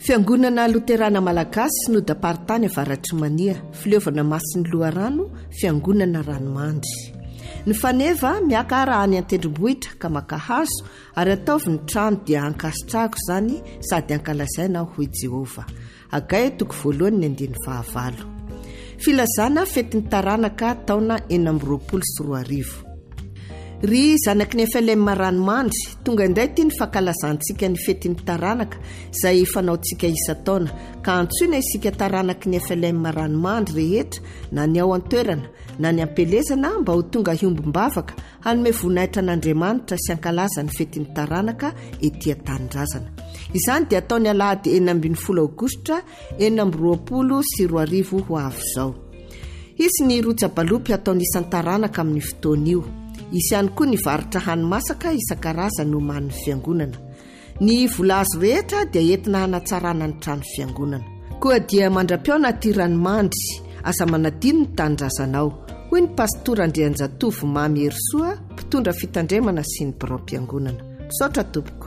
Fiangonana Luterana Malagasy no dapartany Avaratromania, Fileovana Masin'ny Loharano, Fiangonana Ranomandry. Ny faneva miaka arahany an-tendrombohitra ka maka hazo ary ataovy ny trano dia ankasitrahako zany sady ankalazaina hoy Jehova. Agay toko voalohany 19. Filazana fetin'ny taranaka taona 1924. Ry zanaky ny FLM Ranomandry, tonga indray ty ny fankalazantsika ny fetin'ny taranaka izay fanaontsika isa-taona ka antsoina isika taranaky ny FLM Ranomandry rehetra na ny ao an-toerana na ny ampelezana mba ho tonga hiombombavaka hanome voninahitra an'Andriamanitra sy ankalaza ny fetin'ny taranaka ety an-tanindrazana. Izany dia ataony alahady 12 Aogositra 2024 ho avy zao. Isy ny rotsabaloupy ataony isan'ny taranaka amin'ny fotoan'io. Isy ihany koa ny varitra hanimasaka isan-karazany no man'ny fiangonana. Ny vola azo rehetra dia entina hanatsarana ny trano fiangonana. Koa dia mandra-piaona ty Ranomandry, asa manadino ny tanindrazanao. Hoy ny pastora Andrianjatovo Mamy Herosoa, mpitondra fitandremana sy ny birao-piangonana. Misaotra tompoko.